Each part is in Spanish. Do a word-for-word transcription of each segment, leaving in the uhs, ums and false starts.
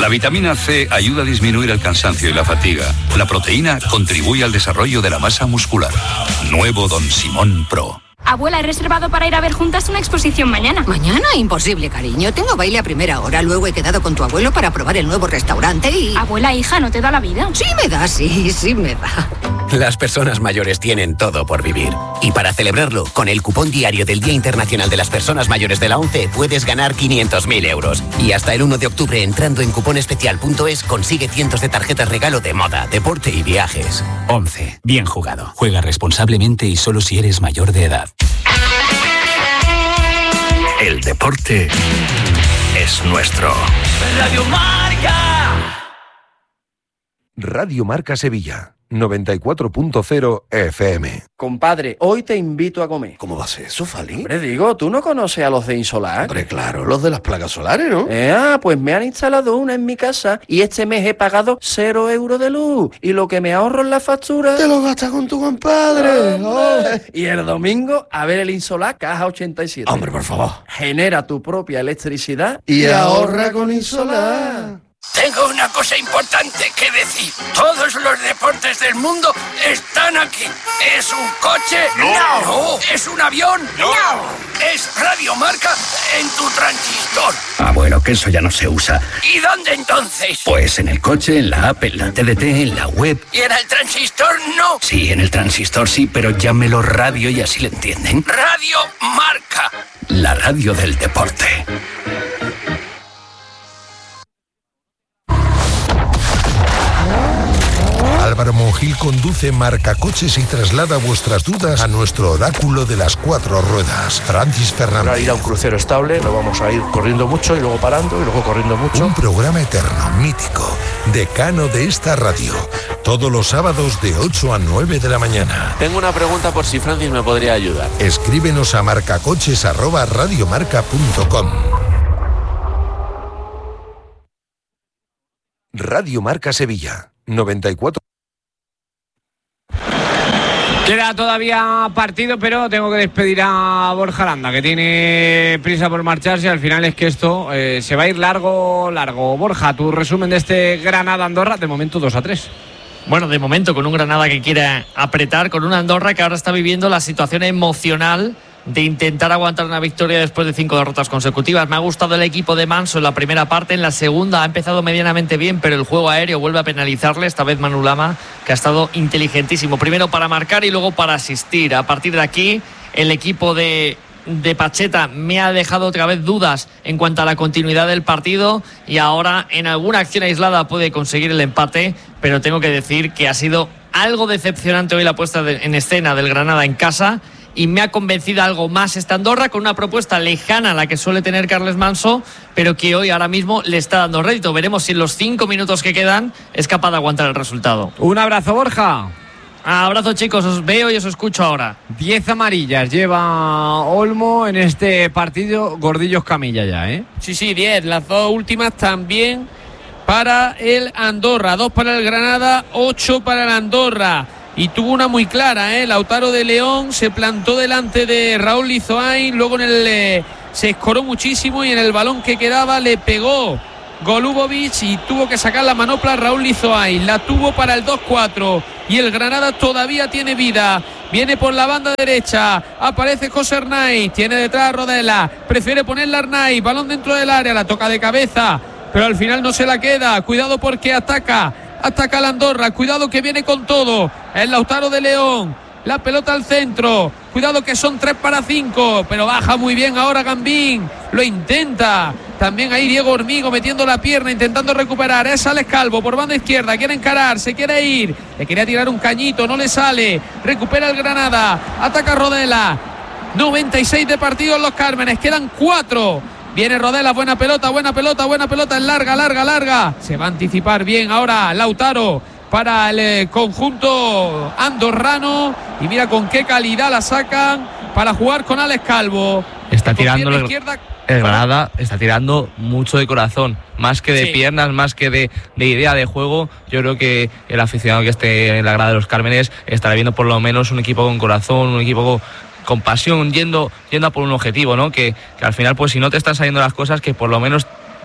La vitamina C ayuda a disminuir el cansancio y la fatiga. La proteína contribuye al desarrollo de la masa muscular. Nuevo Don Simón Pro. Abuela, he reservado para ir a ver juntas una exposición mañana. ¿Mañana? Imposible, cariño. Tengo baile a primera hora. Luego he quedado con tu abuelo para probar el nuevo restaurante y... Abuela, hija, ¿no te da la vida? Sí me da, sí, sí me da. Las personas mayores tienen todo por vivir. Y para celebrarlo, con el cupón diario del Día Internacional de las Personas Mayores de la ONCE, puedes ganar quinientos mil euros. Y hasta el uno de octubre, entrando en cuponespecial punto es, consigue cientos de tarjetas regalo de moda, deporte y viajes. ONCE. Bien jugado. Juega responsablemente y solo si eres mayor de edad. El deporte es nuestro. Radio Marca. Radio Marca Sevilla, noventa y cuatro punto cero F M. Compadre, hoy te invito a comer. ¿Cómo va a ser eso, Fali? Hombre, digo, ¿tú no conoces a los de Insolar? Hombre, claro, los de las placas solares, ¿no? Eh, ah, pues me han instalado una en mi casa y este mes he pagado cero euros de luz. Y lo que me ahorro en la factura... ¡Te lo gastas con tu compadre! Oh. Y el domingo, a ver el Insolar Caja ochenta y siete. Hombre, por favor. Genera tu propia electricidad y, y ahorra con Insolar. Tengo una cosa importante que decir. Todos los deportes del mundo están aquí. ¿Es un coche? No. no. ¿Es un avión? No. ¿Es Radio Marca en tu transistor? Ah, bueno, que eso ya no se usa. ¿Y dónde entonces? Pues en el coche, en la app, en la T D T, en la web. ¿Y en el transistor no? Sí, en el transistor sí, pero llámelo radio y así le entienden. Radio Marca. La radio del deporte. Álvaro Monjil conduce Marcacoches y traslada vuestras dudas a nuestro oráculo de las cuatro ruedas, Francis Fernández. Para ir a un crucero estable, no vamos a ir corriendo mucho y luego parando y luego corriendo mucho. Un programa eterno, mítico, decano de esta radio, todos los sábados de ocho a nueve de la mañana. Tengo una pregunta por si Francis me podría ayudar. Escríbenos a marcacoches arroba radiomarca punto com. Radio Marca Sevilla, noventa y cuatro. Queda todavía partido, pero tengo que despedir a Borja Aranda, que tiene prisa por marcharse. Al final es que esto eh, se va a ir largo, largo. Borja, tu resumen de este Granada-Andorra, de momento dos a tres. Bueno, de momento con un Granada que quiere apretar, con una Andorra que ahora está viviendo la situación emocional de intentar aguantar una victoria después de cinco derrotas consecutivas. Me ha gustado el equipo de Manso en la primera parte. En la segunda ha empezado medianamente bien, pero el juego aéreo vuelve a penalizarle. Esta vez Manu Lama, que ha estado inteligentísimo. Primero para marcar y luego para asistir. A partir de aquí, el equipo de, de Pacheta me ha dejado otra vez dudas en cuanto a la continuidad del partido. Y ahora, en alguna acción aislada, puede conseguir el empate. Pero tengo que decir que ha sido algo decepcionante hoy la puesta de, en escena del Granada en casa. Y me ha convencido algo más esta Andorra, con una propuesta lejana a la que suele tener Carles Manso, pero que hoy ahora mismo le está dando rédito. Veremos si en los cinco minutos que quedan es capaz de aguantar el resultado. Un abrazo, Borja. Abrazo, chicos, os veo y os escucho ahora. Diez amarillas lleva Olmo en este partido. Gordillos Camilla ya, ¿eh? Sí, sí, diez. Las dos últimas también para el Andorra. Dos para el Granada, ocho para el Andorra. Y tuvo una muy clara, ¿eh? Lautaro de León se plantó delante de Raúl Lizoain, luego en el eh, se escoró muchísimo y en el balón que quedaba le pegó Golubovic y tuvo que sacar la manopla Raúl Lizoain. La tuvo para el dos cuatro y el Granada todavía tiene vida. Viene por la banda derecha, aparece José Arnaiz, tiene detrás a Rodela, prefiere ponerla Arnaiz, balón dentro del área, la toca de cabeza, pero al final no se la queda. Cuidado porque ataca. Ataca la Andorra, cuidado que viene con todo. El Lautaro de León, la pelota al centro. Cuidado que son tres para cinco, pero baja muy bien ahora Gambín. Lo intenta. También ahí Diego Hormigo metiendo la pierna, intentando recuperar. Es Alex Calvo por banda izquierda, quiere encarar, se quiere ir. Le quería tirar un cañito, no le sale. Recupera el Granada, ataca Rodela. noventa y seis de partido en Los Cármenes, quedan cuatro. Viene Rodela, buena pelota, buena pelota, buena pelota, es larga, larga, larga. Se va a anticipar bien ahora Lautaro para el eh, conjunto andorrano. Y mira con qué calidad la sacan para jugar con Alex Calvo. Está tirando el, izquierda. el Granada, está tirando mucho de corazón, más que de sí. piernas, más que de, de idea de juego. Yo creo que el aficionado que esté en la grada de Los Cármenes estará viendo por lo menos un equipo con corazón, un equipo con... con pasión, yendo, yendo a por un objetivo, ¿no? Que, que al final, pues si no te están saliendo las cosas, que por lo menos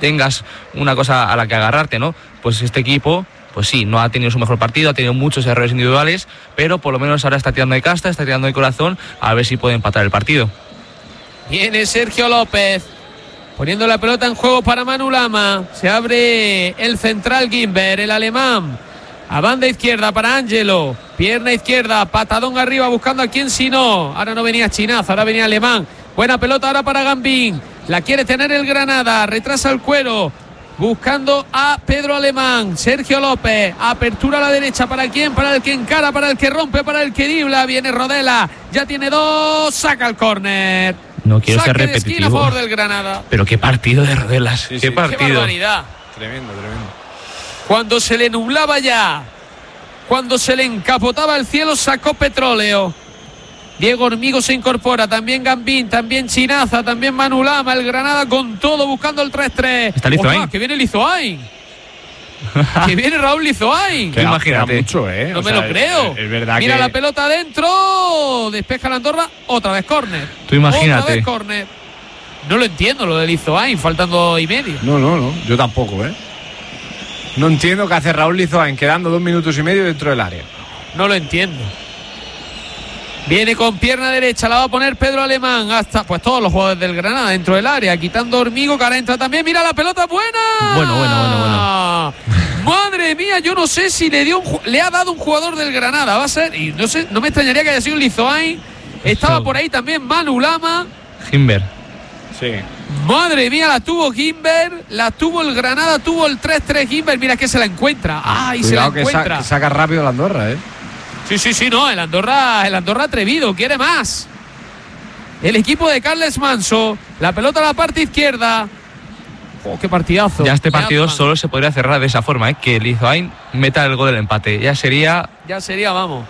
tengas una cosa a la que agarrarte, ¿no? Pues este equipo, pues sí, no ha tenido su mejor partido, ha tenido muchos errores individuales, pero por lo menos ahora está tirando de casta, está tirando de corazón, a ver si puede empatar el partido. Viene Sergio López, poniendo la pelota en juego para Manu Lama. Se abre el central Gimber, el alemán. A banda izquierda para Ángelo. Pierna izquierda, patadón arriba buscando a quien si no. Ahora no venía Chinazo, ahora venía Alemán. Buena pelota ahora para Gambín. La quiere tener el Granada. Retrasa el cuero. Buscando a Pedro Alemán. Sergio López. Apertura a la derecha. ¿Para quién? Para el que encara, para el que rompe, para el que dribla. Viene Rodela. Ya tiene dos. Saca el córner. No quiero Saque ser de repetitivo. esquina a favor del Granada. Pero qué partido de Rodelas. Sí, qué sí. partido. Qué barbaridad. Tremendo, tremendo. Cuando se le nublaba ya, cuando se le encapotaba el cielo, sacó petróleo. Diego Hormigo se incorpora, también Gambín, también Chinaza, también Manu Lama, el Granada con todo buscando el tres tres. Está Lizoain. Que viene Lizoain. Que viene Raúl Lizoain. Que imagínate. Mucho, ¿eh? No o me sea, lo creo. Es, es verdad Mira que... la pelota adentro, despeja la Andorra, otra vez córner. Tú imagínate. Otra vez córner. No lo entiendo lo de Lizoain, faltando y medio. No, no, no, yo tampoco, ¿eh? No entiendo qué hace Raúl Lizoain quedando dos minutos y medio dentro del área. No lo entiendo. Viene con pierna derecha, la va a poner Pedro Alemán. Hasta pues todos los jugadores del Granada dentro del área, quitando Hormigo, que ahora entra también. Mira la pelota buena. Bueno, bueno, bueno, bueno. Madre mía, yo no sé si le dio un, le ha dado un jugador del Granada. Va a ser, y no sé, no me extrañaría que haya sido Lizoain. Estaba por ahí también Manu Lama. Gimber. Sí. Madre mía, la tuvo Gimber, la tuvo el Granada, tuvo el tres tres Gimber. Mira que se la encuentra. Ay, se la Cuidado que, encuentra. sa- que saca rápido la Andorra, ¿eh? Sí, sí, sí, no, el Andorra, el Andorra atrevido, quiere más. El equipo de Carles Manso, la pelota a la parte izquierda. Oh, qué partidazo. Ya este partido Leandman. solo se podría cerrar de esa forma, ¿eh? Que Lizoain meta el gol del empate. Ya sería... Ya sería, vamos.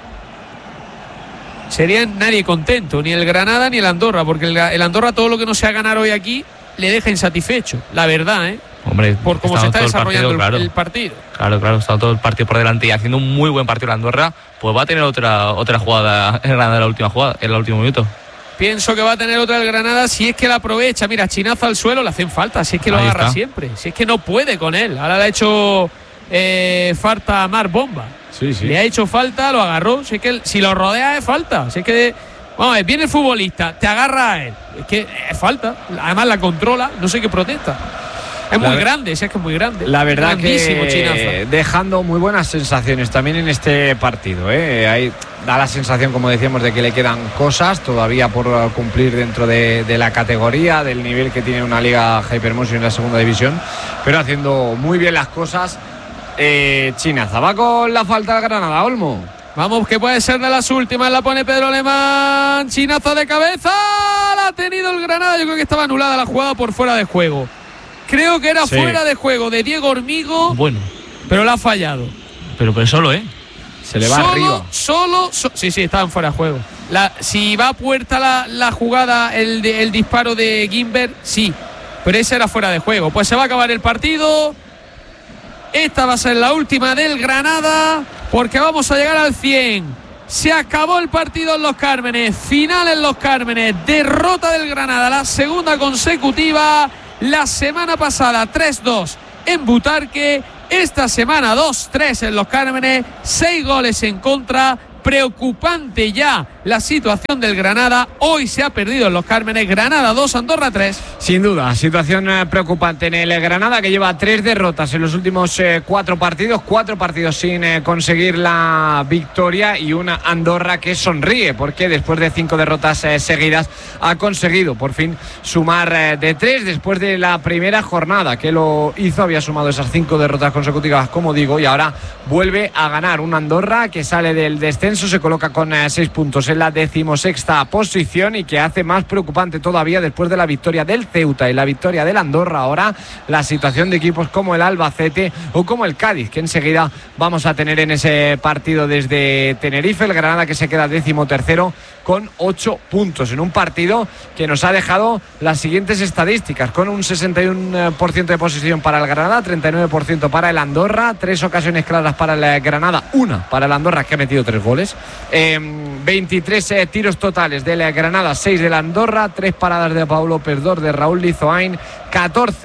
Sería nadie contento, ni el Granada ni el Andorra, porque el, el Andorra todo lo que no sea ganar hoy aquí le deja insatisfecho, la verdad, ¿eh? Hombre, por cómo se está todo el desarrollando el, partido, el claro. partido. Claro, claro, está todo el partido por delante y haciendo un muy buen partido la Andorra, pues va a tener otra otra jugada en Granada en la última jugada, en el último minuto. Pienso que va a tener otra el Granada si es que la aprovecha. Mira, chinazo al suelo, le hacen falta, si es que lo Ahí agarra está. siempre, si es que no puede con él. Ahora le ha hecho eh, falta a Mar Bomba. Sí, sí. Le ha hecho falta, lo agarró. Si es que si lo rodea es falta. Si es que, vamos a ver, viene el futbolista, te agarra a él. Es que es falta. Además la controla, no sé qué protesta. Es La muy ver- grande, si es que es muy grande. La verdad Grandísimo que Chinazo. dejando muy buenas sensaciones también en este partido, ¿eh? Ahí da la sensación, como decíamos, de que le quedan cosas todavía por uh, cumplir dentro de, de la categoría, del nivel que tiene una liga Hypermotion en la segunda división, pero haciendo muy bien las cosas. Eh, Chinaza va con la falta al Granada, Olmo. Vamos, que puede ser de las últimas. La pone Pedro Alemán. Chinazo de cabeza. La ha tenido el Granada. Yo creo que estaba anulada la jugada por fuera de juego. Creo que era Sí. fuera de juego de Diego Hormigo. Bueno, Pero la ha fallado. pero, pero solo, ¿eh? Se le va solo, arriba. Solo, so- sí, sí, estaban fuera de juego. La, si va a puerta la, la jugada, el, de- el disparo de Gimber, sí. Pero ese era fuera de juego. Pues se va a acabar el partido. Esta va a ser la última del Granada, porque vamos a llegar al cien. Se acabó el partido en Los Cármenes. Final en Los Cármenes. Derrota del Granada, la segunda consecutiva. La semana pasada tres dos en Butarque. Esta semana dos tres en Los Cármenes. Seis goles en contra. Preocupante ya la situación del Granada. Hoy se ha perdido en Los Cármenes. Granada dos, Andorra tres. Sin duda, situación eh, preocupante en el Granada, que lleva tres derrotas en los últimos eh, cuatro partidos, cuatro partidos sin eh, conseguir la victoria, y una Andorra que sonríe porque después de cinco derrotas eh, seguidas ha conseguido por fin sumar eh, de tres después de la primera jornada que lo hizo, había sumado esas cinco derrotas consecutivas, como digo, y ahora vuelve a ganar. Una Andorra que sale del descenso, se coloca con eh, seis puntos en la decimosexta posición, y que hace más preocupante todavía después de la victoria del Ceuta y la victoria del Andorra ahora la situación de equipos como el Albacete o como el Cádiz, que enseguida vamos a tener en ese partido desde Tenerife. El Granada que se queda décimo tercero con ocho puntos en un partido que nos ha dejado las siguientes estadísticas, con un sesenta y uno por ciento de posesión para el Granada, treinta y nueve por ciento para el Andorra, tres ocasiones claras para el Granada, una para el Andorra, que ha metido tres goles, eh, veintitrés eh, tiros totales del Granada, seis del Andorra, tres paradas de Pau López, dos de Raúl Lizoain, catorce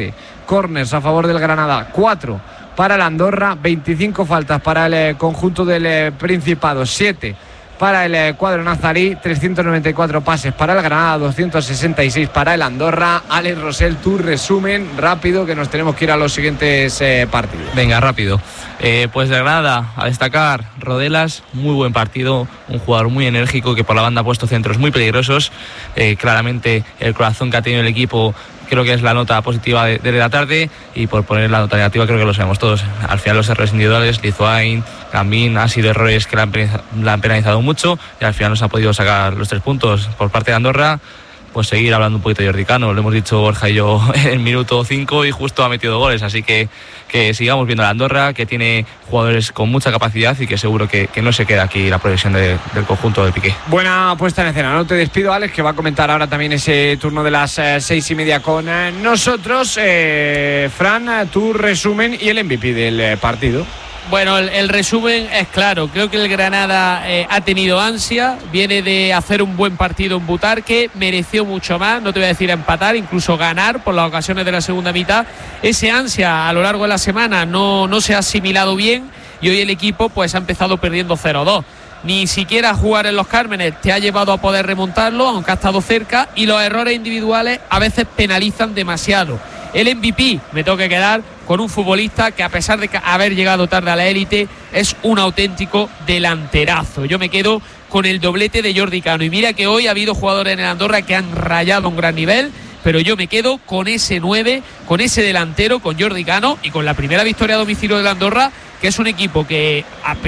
córners a favor del Granada, cuatro para el Andorra, veinticinco faltas para el eh, conjunto del eh, Principado, siete para el eh, cuadro nazarí, trescientos noventa y cuatro pases para el Granada, doscientos sesenta y seis para el Andorra. Alex Rosell, tu resumen rápido, que nos tenemos que ir a los siguientes eh, partidos. Venga, rápido. Eh, pues de Granada, a destacar, Rodelas, muy buen partido, un jugador muy enérgico que por la banda ha puesto centros muy peligrosos. Eh, claramente el corazón que ha tenido el equipo creo que es la nota positiva de, de la tarde, y por poner la nota negativa creo que lo sabemos todos. Al final los errores individuales, Lizuain, Gambín, han sido errores que la han, la han penalizado mucho, y al final nos ha podido sacar los tres puntos. Por parte de Andorra, pues seguir hablando un poquito de Jordi Cano, lo hemos dicho Borja y yo en minuto cinco y justo ha metido goles, así que que sigamos viendo a la Andorra, que tiene jugadores con mucha capacidad y que seguro que, que no se queda aquí la progresión de, del conjunto de Piqué. Buena puesta en escena, no te despido, Alex, que va a comentar ahora también ese turno de las eh, seis y media con eh, nosotros. eh, Fran, tu resumen y el M V P del eh, partido. Bueno, el, el resumen es claro. Creo que el Granada eh, ha tenido ansia, viene de hacer un buen partido en Butarque, mereció mucho más, no te voy a decir empatar, incluso ganar por las ocasiones de la segunda mitad. Ese ansia a lo largo de la semana no, no se ha asimilado bien, y hoy el equipo pues ha empezado perdiendo cero dos. Ni siquiera jugar en los Cármenes te ha llevado a poder remontarlo, aunque ha estado cerca, y los errores individuales a veces penalizan demasiado. El M V P me tengo que quedar con un futbolista que, a pesar de haber llegado tarde a la élite, es un auténtico delanterazo. Yo me quedo con el doblete de Jordi Cano, y mira que hoy ha habido jugadores en el Andorra que han rayado a un gran nivel, pero yo me quedo con ese nueve, con ese delantero, con Jordi Cano, y con la primera victoria a domicilio de la Andorra, que es un equipo que,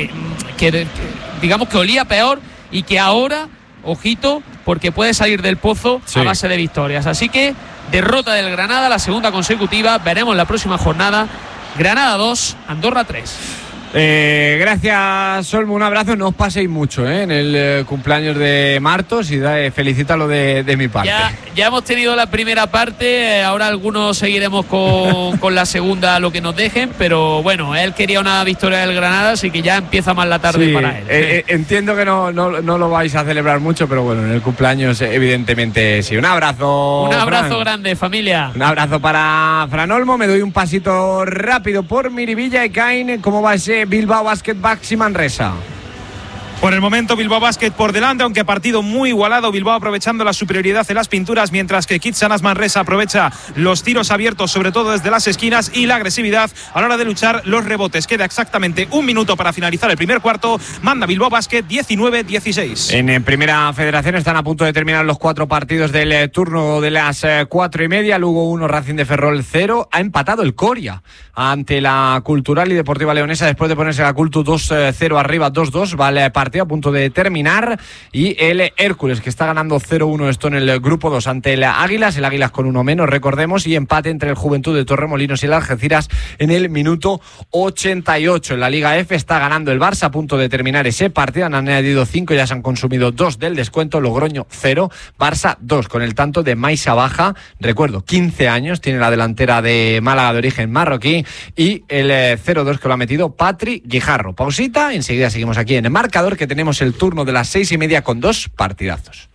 que digamos que olía peor, y que ahora, ojito, porque puede salir del pozo sí. a base de victorias. Así que derrota del Granada, la segunda consecutiva. Veremos la próxima jornada. Granada dos, Andorra tres. Eh, gracias, Olmo, un abrazo. No os paséis mucho ¿eh? en el eh, cumpleaños de Martos, y da, eh, felicítalo de, de mi parte. Ya, ya hemos tenido la primera parte, eh, ahora algunos seguiremos con, con la segunda, lo que nos dejen, pero bueno, él quería una victoria del Granada, así que ya empieza más la tarde sí, para él. Eh, sí. Entiendo que no, no, no lo vais a celebrar mucho, pero bueno, en el cumpleaños evidentemente sí. Un abrazo. Un abrazo Fran. grande, familia. Un abrazo para Fran Olmo. Me doy un pasito rápido por Miribilla y Cain. ¿Cómo va ese Bilbao Basket Baxi Manresa? Por el momento Bilbao Basket por delante, aunque partido muy igualado. Bilbao aprovechando la superioridad en las pinturas, mientras que Kitsanas Manresa aprovecha los tiros abiertos, sobre todo desde las esquinas, y la agresividad a la hora de luchar los rebotes. Queda exactamente un minuto para finalizar el primer cuarto. Manda Bilbao Basket diecinueve dieciséis. En, en Primera Federación están a punto de terminar los cuatro partidos del eh, turno de las eh, cuatro y media. Lugo uno, Racing de Ferrol cero. Ha empatado el Coria ante la Cultural y Deportiva Leonesa después de ponerse la Cultu dos cero arriba, dos dos. Vale, partido a punto de terminar, y el Hércules, que está ganando cero uno esto en el grupo dos ante el Águilas, el Águilas con uno menos, recordemos, y empate entre el Juventud de Torremolinos y el Algeciras en el minuto ochenta y ocho. En la Liga F está ganando el Barça, a punto de terminar ese partido, han añadido cinco, ya se han consumido dos del descuento. Logroño cero, Barça dos, con el tanto de Maisa Baja, recuerdo, quince años, tiene la delantera de Málaga de origen marroquí, y el cero dos que lo ha metido Patri Guijarro. Pausita, enseguida seguimos aquí en el marcador, que tenemos el turno de las seis y media con dos partidazos.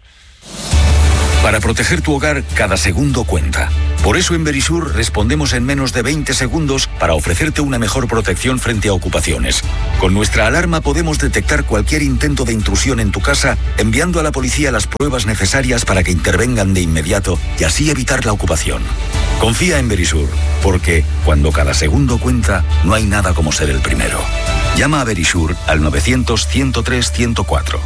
Para proteger tu hogar, cada segundo cuenta. Por eso en Verisur respondemos en menos de veinte segundos para ofrecerte una mejor protección frente a ocupaciones. Con nuestra alarma podemos detectar cualquier intento de intrusión en tu casa, enviando a la policía las pruebas necesarias para que intervengan de inmediato y así evitar la ocupación. Confía en Verisur, porque cuando cada segundo cuenta, no hay nada como ser el primero. Llama a Verisur al novecientos, ciento tres, ciento cuatro.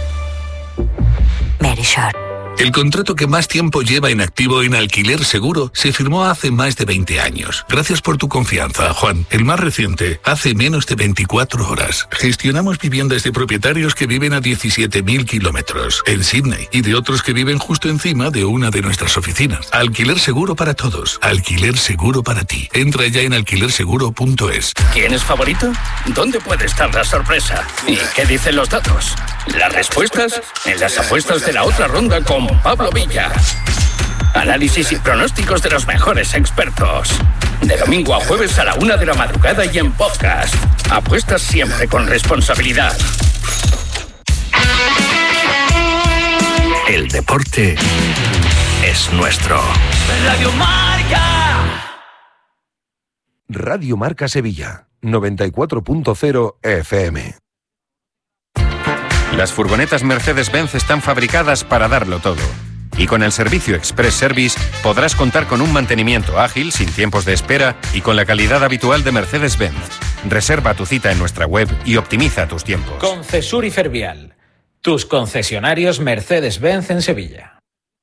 Verisur. El contrato que más tiempo lleva en activo en Alquiler Seguro se firmó hace más de veinte años. Gracias por tu confianza, Juan. El más reciente, hace menos de veinticuatro horas. Gestionamos viviendas de propietarios que viven a diecisiete mil kilómetros en Sydney y de otros que viven justo encima de una de nuestras oficinas. Alquiler Seguro para todos. Alquiler Seguro para ti. Entra ya en alquiler seguro punto es. ¿Quién es favorito? ¿Dónde puede estar la sorpresa? ¿Y qué dicen los datos? Las respuestas en las apuestas de la otra ronda con Pablo Villa. Análisis y pronósticos de los mejores expertos. De domingo a jueves a la una de la madrugada y en podcast. Apuestas siempre con responsabilidad. El deporte es nuestro. Radio Marca. Radio Marca Sevilla, noventa y cuatro punto cero F M. Las furgonetas Mercedes-Benz están fabricadas para darlo todo. Y con el servicio Express Service podrás contar con un mantenimiento ágil, sin tiempos de espera y con la calidad habitual de Mercedes-Benz. Reserva tu cita en nuestra web y optimiza tus tiempos. Concesur y Fervial, tus concesionarios Mercedes-Benz en Sevilla.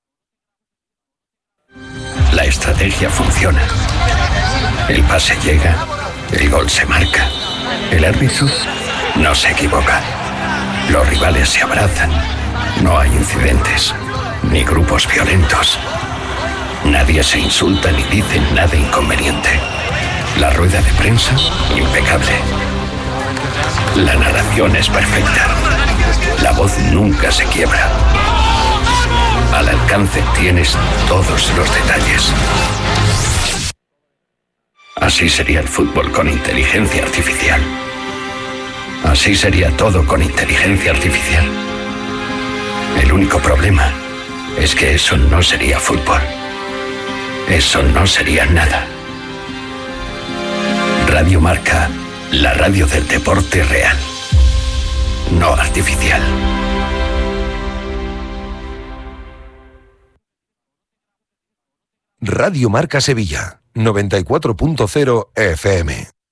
La estrategia funciona. El pase llega, el gol se marca, el árbitro no se equivoca. Los rivales se abrazan, no hay incidentes, ni grupos violentos. Nadie se insulta ni dice nada inconveniente. La rueda de prensa, impecable. La narración es perfecta. La voz nunca se quiebra. Al alcance tienes todos los detalles. Así sería el fútbol con inteligencia artificial. Así sería todo con inteligencia artificial. El único problema es que eso no sería fútbol. Eso no sería nada. Radio Marca, la radio del deporte real, no artificial. Radio Marca Sevilla, noventa y cuatro punto cero F M.